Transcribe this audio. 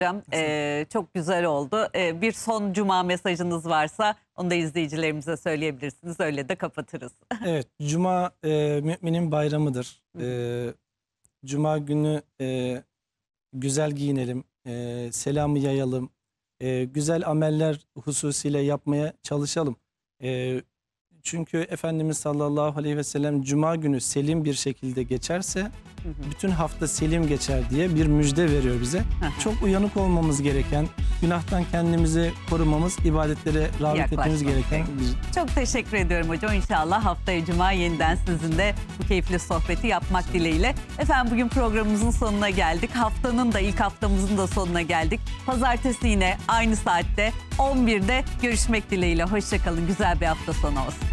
hocam. Çok güzel oldu. Bir son cuma mesajınız varsa onu da izleyicilerimize söyleyebilirsiniz. Öyle de kapatırız. Evet, Cuma müminin bayramıdır. Cuma günü güzel giyinelim, selamı yayalım, güzel ameller hususiyle yapmaya çalışalım. Çünkü Efendimiz sallallahu aleyhi ve sellem Cuma günü selim bir şekilde geçerse bütün hafta selim geçer diye bir müjde veriyor bize. Çok uyanık olmamız gereken, günahtan kendimizi korumamız, ibadetlere rağbet etmemiz gereken. Çok teşekkür ediyorum hocam. İnşallah haftaya Cuma yeniden sizinle bu keyifli sohbeti yapmak dileğiyle. Efendim bugün programımızın sonuna geldik. Haftanın da ilk haftamızın da sonuna geldik. Pazartesi yine aynı saatte 11'de görüşmek dileğiyle. Hoşça kalın. Güzel bir hafta sonu olsun.